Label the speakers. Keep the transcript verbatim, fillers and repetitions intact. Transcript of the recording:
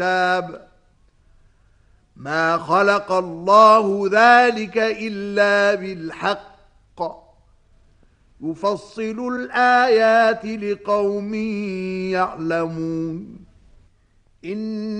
Speaker 1: ما خلق الله ذلك إلا بالحق يفصل الآيات لقوم يعلمون. إن